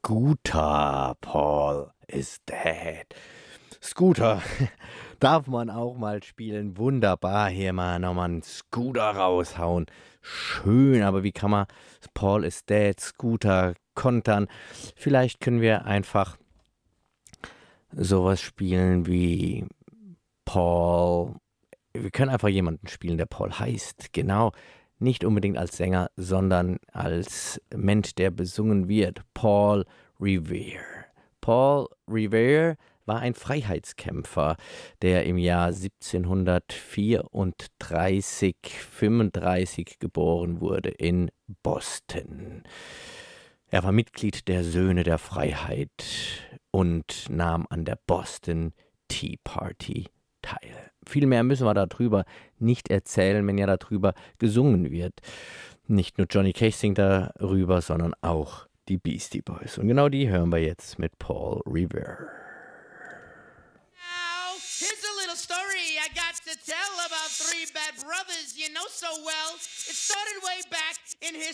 Scooter, Paul is dead. Scooter darf man auch mal spielen. Wunderbar, hier mal nochmal einen Scooter raushauen. Schön, aber wie kann man Paul is dead, Scooter kontern? Vielleicht können wir einfach sowas spielen wie Paul. Wir können einfach jemanden spielen, der Paul heißt. Genau. Nicht unbedingt als Sänger, sondern als Mensch, der besungen wird. Paul Revere. Paul Revere war ein Freiheitskämpfer, der im Jahr 1734, 35 geboren wurde in Boston. Er war Mitglied der Söhne der Freiheit und nahm an der Boston Tea Party teil. Viel mehr müssen wir darüber nicht erzählen, wenn ja darüber gesungen wird. Nicht nur Johnny Cash singt darüber, sondern auch die Beastie Boys. Und genau die hören wir jetzt mit Paul Revere. Now, here's a little story I got to tell about three bad brothers you know so well. It started way back in history.